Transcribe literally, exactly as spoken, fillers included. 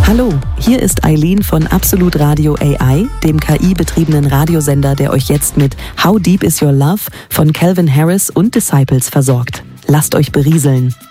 Hallo, hier ist Eileen von Absolut Radio A I, dem K I-betriebenen Radiosender, der euch jetzt mit How Deep Is Your Love von Calvin Harris und Disciples versorgt. Lasst euch berieseln.